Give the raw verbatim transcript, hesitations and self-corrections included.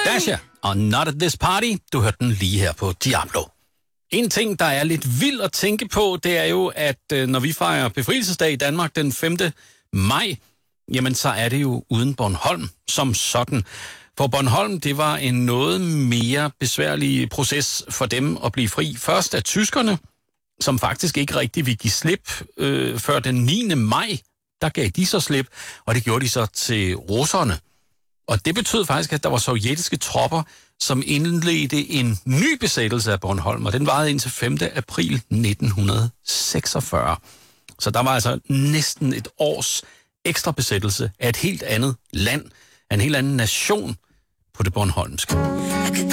Dasha og Not at This Party. Du hørte den lige her på Diablo. En ting, der er lidt vild at tænke på, det er jo, at når vi fejrer befrielsesdag i Danmark den femte maj, jamen så er det jo uden Bornholm som sådan. For Bornholm, det var en noget mere besværlig proces for dem at blive fri. Først af tyskerne, som faktisk ikke rigtig ville give slip øh, før den niende maj. Der gav de så slip, og det gjorde de så til russerne. Og det betød faktisk, at der var sovjetiske tropper, som indledte en ny besættelse af Bornholm, og den varede indtil femte april nitten seksogfyrre. Så der var altså næsten et års ekstra besættelse af et helt andet land, af en helt anden nation på det bornholmske.